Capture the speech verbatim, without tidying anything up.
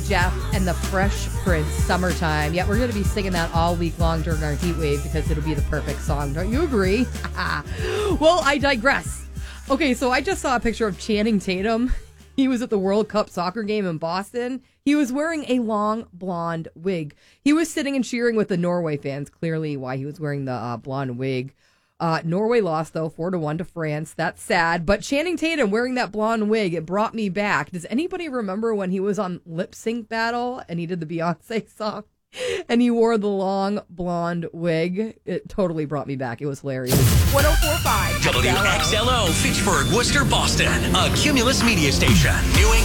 Jeff and the Fresh Prince, Summertime. Yeah, we're going to be singing that all week long during our heat wave because it'll be the perfect song. Don't you agree? Well, I digress. Okay, so I just saw a picture of Channing Tatum. He was at the World Cup soccer game in Boston. He was wearing a long blonde wig. He was sitting and cheering with the Norway fans, clearly why he was wearing the uh, blonde wig. Uh, Norway lost, though, four to one to France. That's sad. But Channing Tatum wearing that blonde wig, it brought me back. Does anybody remember when he was on Lip Sync Battle and he did the Beyonce song and he wore the long blonde wig? It totally brought me back. It was hilarious. one oh four point five W X L O, Fitchburg, Worcester, Boston. A Cumulus media station. New England.